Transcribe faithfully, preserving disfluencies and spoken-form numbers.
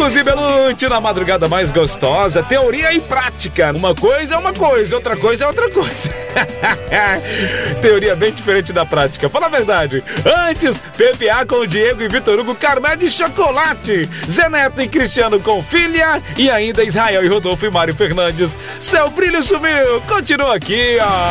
Suzy Belucci na madrugada mais gostosa, teoria e prática. Uma coisa é uma coisa, outra coisa é outra coisa. Teoria bem diferente da prática, fala a verdade. Antes, P P A com o Diego e Vitor Hugo, Carmé de chocolate. Zé Neto e Cristiano com filha. E ainda Israel e Rodolfo e Mário Fernandes. Seu brilho sumiu, continua aqui, ó.